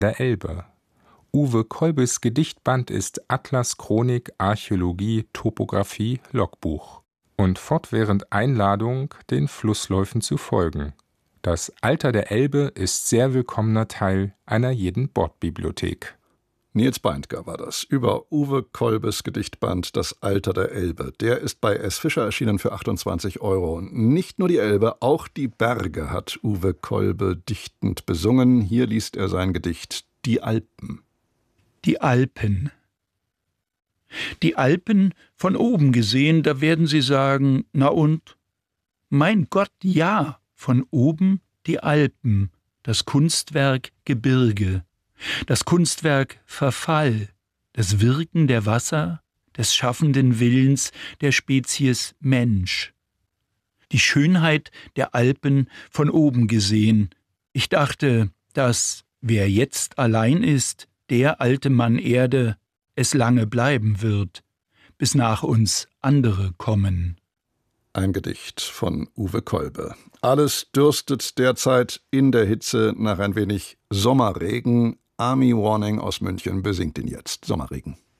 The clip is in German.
der Elbe. Uwe Kolbes Gedichtband ist Atlas, Chronik, Archäologie, Topographie, Logbuch und fortwährend Einladung, den Flussläufen zu folgen. Das Alter der Elbe ist sehr willkommener Teil einer jeden Bordbibliothek. Nils Beindker war das, über Uwe Kolbes Gedichtband Das Alter der Elbe. Der ist bei S. Fischer erschienen für 28 €. Und nicht nur die Elbe, auch die Berge hat Uwe Kolbe dichtend besungen. Hier liest er sein Gedicht Die Alpen. Die Alpen. Die Alpen von oben gesehen, da werden Sie sagen, na und? Mein Gott, ja, von oben die Alpen, das Kunstwerk Gebirge. Das Kunstwerk Verfall, das Wirken der Wasser, des schaffenden Willens der Spezies Mensch. Die Schönheit der Alpen von oben gesehen. Ich dachte, dass, wer jetzt allein ist, der alte Mann Erde, es lange bleiben wird, bis nach uns andere kommen. Ein Gedicht von Uwe Kolbe. Alles dürstet derzeit in der Hitze nach ein wenig Sommerregen. Army Warning aus München besingt ihn jetzt. Sommerregen.